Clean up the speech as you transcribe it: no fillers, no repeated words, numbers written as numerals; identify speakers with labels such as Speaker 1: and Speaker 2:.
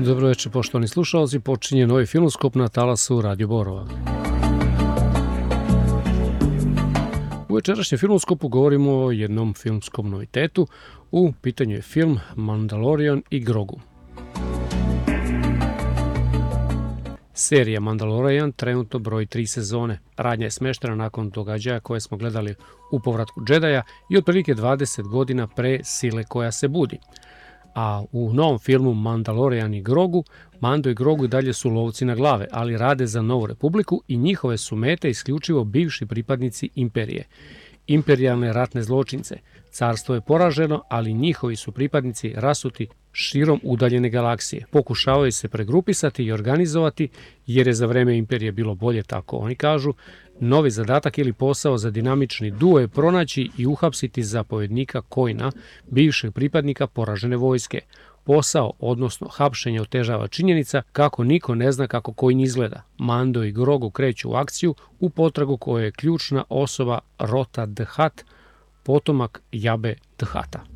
Speaker 1: Dobro večer, poštovani slušalci, počinje novi filmskop na talasu Radio Borova. U večerašnjem filmskopu govorimo o jednom filmskom novitetu. U pitanju je film Mandalorian i Grogu. Serija Mandalorian trenutno broji 3 sezone. Radnja je smeštena nakon događaja koje smo gledali u Povratku Džedaja i otprilike 20 godina pre Sile koja se budi. A u novom filmu Mandalorian i Grogu, Mando i Grogu i dalje su lovci na glave, ali rade za Novu Republiku i njihove su mete isključivo bivši pripadnici Imperije. Imperijalne ratne zločince. Carstvo je poraženo, ali njihovi su pripadnici rasuti širom udaljene galaksije. Pokušavaju se pregrupisati i organizovati, jer je za vreme Imperije bilo bolje, tako oni kažu. Novi zadatak ili posao za dinamični duo je pronaći i uhapsiti zapovjednika Coina, bivšeg pripadnika poražene vojske. Posao, odnosno hapšenje, otežava činjenica kako niko ne zna kako Coin izgleda. Mando i Grogu kreću u akciju u potragu koje je ključna osoba Rota the Hutt, potomak Jabbe the Hutta.